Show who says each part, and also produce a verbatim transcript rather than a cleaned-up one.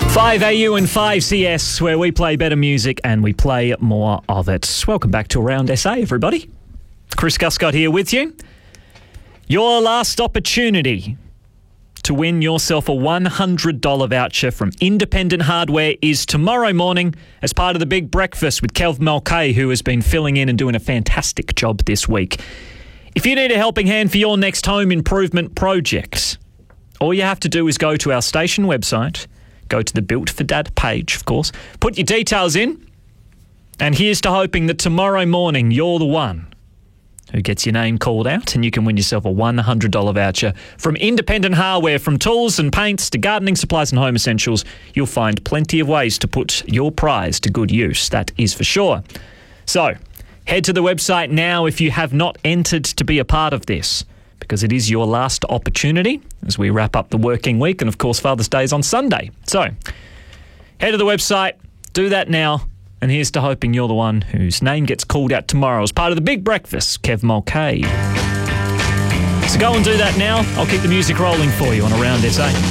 Speaker 1: five A U and five C S, where we play better music and we play more of it. Welcome back to Around S A, everybody. Chris Guscott here with you. Your last opportunity to win yourself a one hundred dollars voucher from Independent Hardware is tomorrow morning as part of the Big Breakfast with Kev Mulcahy, who has been filling in and doing a fantastic job this week. If you need a helping hand for your next home improvement project, all you have to do is go to our station website, go to the Built for Dad page, of course, put your details in, and here's to hoping that tomorrow morning you're the one who gets your name called out and you can win yourself a one hundred dollars voucher from Independent Hardware. From tools and paints to gardening supplies and home essentials, you'll find plenty of ways to put your prize to good use, that is for sure. So, head to the website now if you have not entered to be a part of this, because it is your last opportunity as we wrap up the working week, and of course Father's Day is on Sunday. So, head to the website, do that now, and here's to hoping you're the one whose name gets called out tomorrow as part of the Big Breakfast, Kev Mulcahy. So go and do that now. I'll keep the music rolling for you on Around S A.